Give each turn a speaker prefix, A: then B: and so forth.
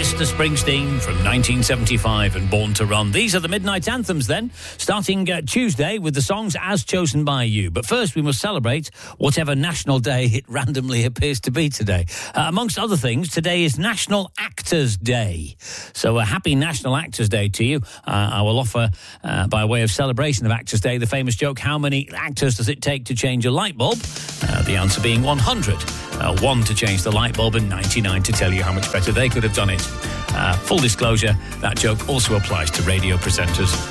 A: Mr. Springsteen from 1975 and Born to Run. These are the Midnight Anthems then, starting Tuesday with the songs as chosen by you. But first we must celebrate whatever national day it randomly appears to be today. Amongst other things, today is National Actors Day. So a happy National Actors Day to you. I will offer, by way of celebration of Actors Day, the famous joke, how many actors does it take to change a light bulb? The answer being 100. 1 to change the light bulb and 99 to tell you how much better they could have done it. Full disclosure, that joke also applies to radio presenters